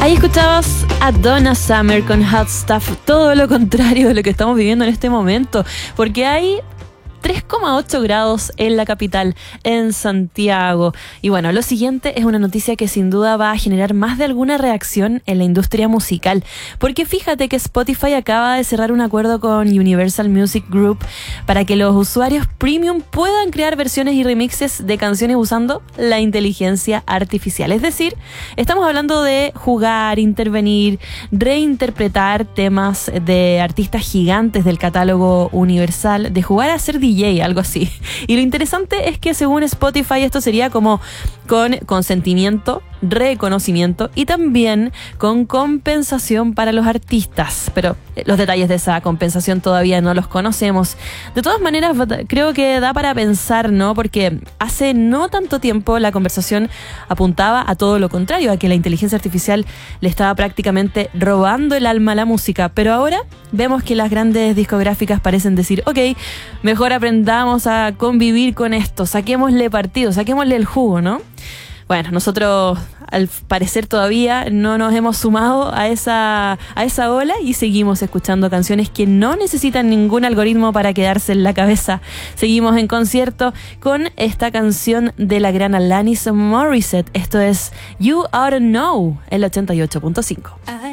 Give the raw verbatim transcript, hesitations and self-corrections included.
Ahí escuchabas a Donna Summer con Hot Stuff, todo lo contrario de lo que estamos viviendo en este momento, porque hay tres coma ocho grados en la capital, en Santiago. Y bueno, lo siguiente es una noticia que sin duda va a generar más de alguna reacción en la industria musical, porque fíjate que Spotify acaba de cerrar un acuerdo con Universal Music Group para que los usuarios premium puedan crear versiones y remixes de canciones usando la inteligencia artificial. Es decir, estamos hablando de jugar, intervenir, reinterpretar temas de artistas gigantes del catálogo universal, de jugar a ser D J, algo así. Y lo interesante es que según Spotify esto sería como con consentimiento, reconocimiento y también con compensación para los artistas. Pero los detalles de esa compensación todavía no los conocemos. De todas maneras, creo que da para pensar, ¿no? Porque hace no tanto tiempo la conversación apuntaba a todo lo contrario, a que la inteligencia artificial le estaba prácticamente robando el alma a la música. Pero ahora vemos que las grandes discográficas parecen decir, ok, mejor aprendamos a convivir con esto, saquémosle partido, saquémosle el jugo, ¿no? Bueno, nosotros al parecer todavía no nos hemos sumado a esa, a esa ola y seguimos escuchando canciones que no necesitan ningún algoritmo para quedarse en la cabeza. Seguimos en concierto con esta canción de la gran Alanis Morissette. Esto es You Oughta Know, el ochenta y ocho punto cinco.